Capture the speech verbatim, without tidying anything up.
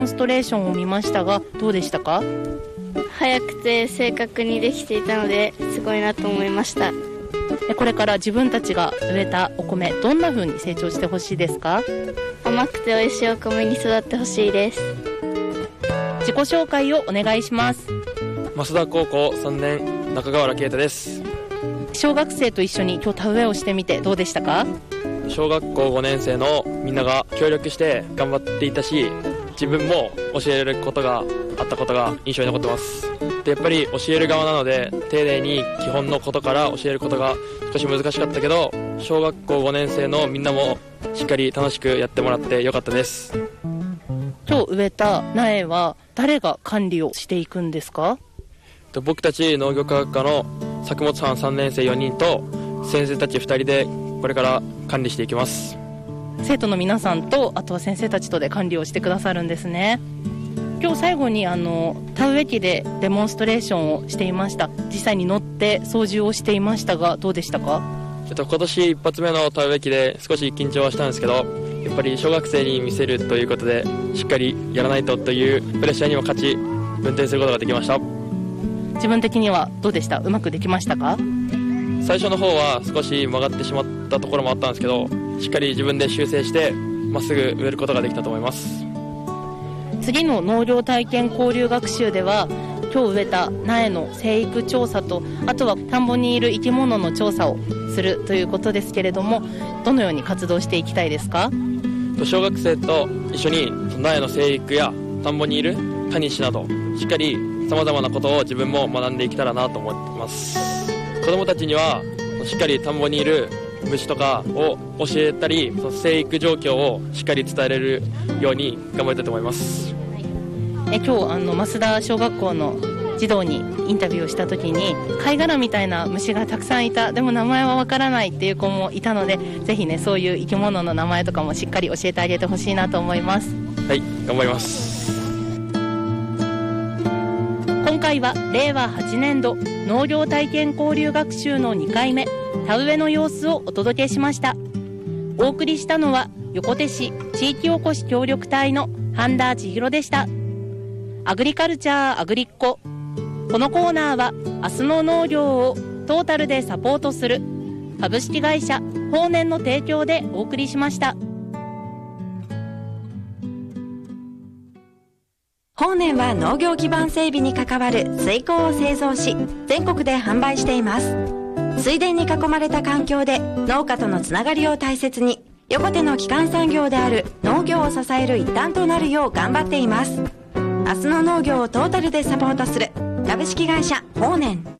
モンストレーションを見ましたがどうでしたか？ 早くて正確にできていたのですごいなと思いました。 これから自分たちが植えたお米、どんな風に成長してほしいですか？ 甘くて美味しいお米に育ってほしいです。 自己紹介をお願いします。 増田高校さんねん中川原啓太です。 小学生と一緒に今日田植えをしてみてどうでしたか？ 小学校ごねん生のみんなが協力して頑張っていたし、自分も教えることがあったことが印象に残ってます。でやっぱり教える側なので丁寧に基本のことから教えることが少し難しかったけど、小学校ごねん生のみんなもしっかり楽しくやってもらってよかったです。 今日植えた苗は誰が管理をしていくんですか？ 僕たち農業科学科の作物班さんねん生よにんと先生たちふたりでこれから管理していきます。 生徒の皆さんとあとは先生たちとで管理をしてくださるんですね。今日最後にあの田植え機でデモンストレーションをしていました。実際に乗って操縦をしていましたがどうでしたか？ えっと、今年一発目の田植え機で少し緊張はしたんですけど、やっぱり小学生に見せるということでしっかりやらないとというプレッシャーにも勝ち運転することができました。 自分的にはどうでした？うまくできましたか？ 最初の方は少し曲がってしまったところもあったんですけど、しっかり自分で修正してまっすぐ植えることができたと思います。 次の農業体験交流学習では今日植えた苗の生育調査とあとは田んぼにいる生き物の調査をするということですけれども、どのように活動していきたいですか？ 小学生と一緒に苗の生育や田んぼにいるタニシなどしっかりさまざまなことを自分も学んでいけたらなと思っています。子どもたちにはしっかり田んぼにいる虫とかを教えたり、その生育状況をしっかり伝えられるように頑張りたいと思います。 え今日あの増田小学校の児童にインタビューをした時に貝殻みたいな虫がたくさんいた、でも名前はわからないっていう子もいたので、ぜひねそういう生き物の名前とかもしっかり教えてあげてほしいなと思います。 はい、頑張ります。 今回はれいわはちねんど農業体験交流学習のにかいめ田植えの様子をお届けしました。お送りしたのは横手市地域おこし協力隊の半田千尋でした。アグリカルチャーアグリッコ、このコーナーは明日の農業をトータルでサポートする株式会社豊年の提供でお送りしました。 豊年は農業基盤整備に関わる水耕を製造し全国で販売しています。水田に囲まれた環境で農家とのつながりを大切に、横手の基幹産業である農業を支える一端となるよう頑張っています。明日の農業をトータルでサポートする株式会社豊年。